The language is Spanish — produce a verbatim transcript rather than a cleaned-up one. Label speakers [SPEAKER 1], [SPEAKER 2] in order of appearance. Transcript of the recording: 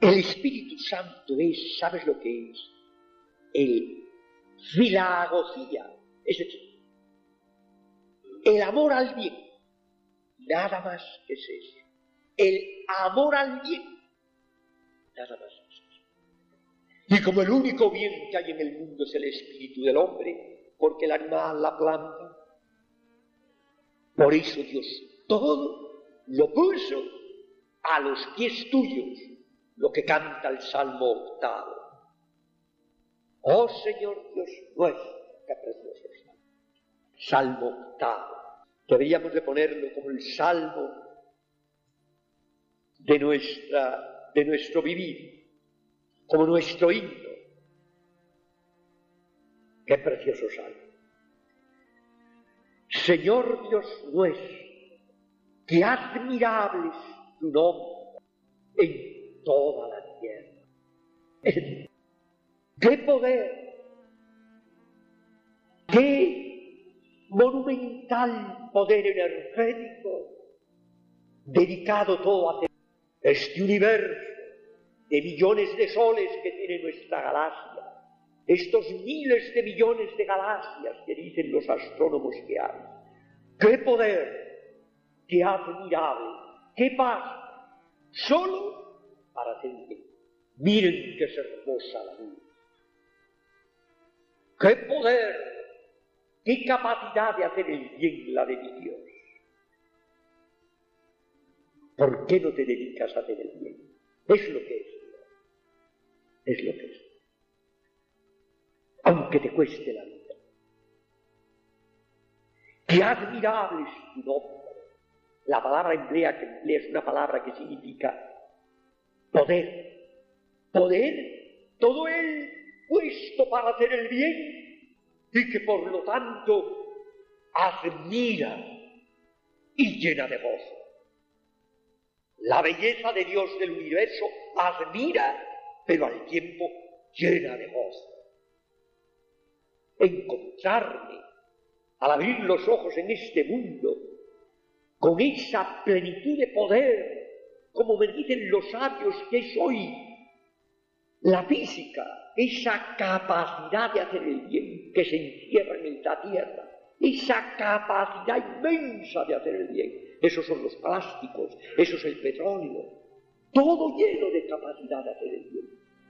[SPEAKER 1] El Espíritu Santo es, ¿sabes lo que es? El filagogía, es decir, el amor al bien, nada más que es eso. El amor al bien, nada más que es eso. Y como el único bien que hay en el mundo es el espíritu del hombre, porque el animal, la planta, por eso Dios todo lo puso a los pies tuyos, lo que canta el Salmo octavo. Oh Señor Dios nuestro, qué precioso salmo. Salmo octavo. Deberíamos de ponerlo como el salmo de, nuestra, de nuestro vivir, como nuestro himno. Qué precioso salmo. Señor Dios nuestro, qué admirable es tu nombre en toda la tierra. ¡Qué poder! ¡Qué monumental poder energético dedicado todo a este universo de millones de soles que tiene nuestra galaxia, estos miles de millones de galaxias que dicen los astrónomos que hay! ¡Qué poder! ¡Qué admirable! ¡Qué paz! Solo para hacer bien. Miren qué es hermosa la luz. ¡Qué poder! ¡Qué capacidad de hacer el bien la de mi Dios! ¿Por qué no te dedicas a hacer el bien? Es lo que es. Es lo que es. Aunque te cueste la vida. ¡Qué admirable es tu nombre! La palabra emplea que emplea es una palabra que significa poder. Poder, todo él puesto para hacer el bien y que por lo tanto admira y llena de gozo. La belleza de Dios del universo admira, pero al tiempo llena de gozo. Encontrarme, al abrir los ojos en este mundo, con esa plenitud de poder, como me dicen los sabios que es hoy la física, esa capacidad de hacer el bien que se encierra en la tierra, esa capacidad inmensa de hacer el bien. Esos son los plásticos, eso es el petróleo, todo lleno de capacidad de hacer el bien.